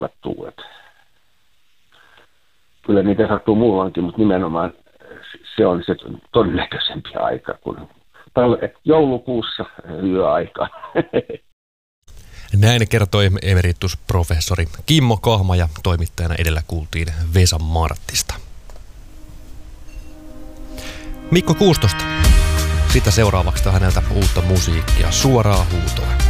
sattuu. Kyllä niitä sattuu muuallakin, mutta nimenomaan se on se todennäköisempi aika kuin joulukuussa yöaika. Näin kertoi emeritusprofessori Kimmo Kahma ja toimittajana edellä kuultiin Vesa Marttista. Mikko Kuustosta. Sitä seuraavaksi häneltä uutta musiikkia, Suoraa huutoa.